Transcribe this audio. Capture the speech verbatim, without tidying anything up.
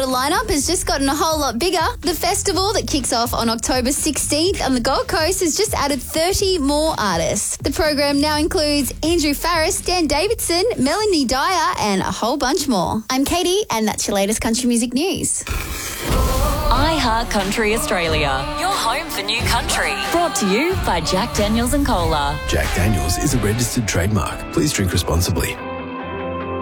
Carlton lineup has just gotten a whole lot bigger. The festival that kicks off on October sixteenth on the Gold Coast has just added thirty more artists. The program now includes Andrew Farris, Dan Davidson, Melanie Dyer, and a whole bunch more. I'm Katie, and that's your latest country music news. iHeart Country Australia, your home for new country. Brought to you by Jack Daniels and Cola. Jack Daniels is a registered trademark. Please drink responsibly.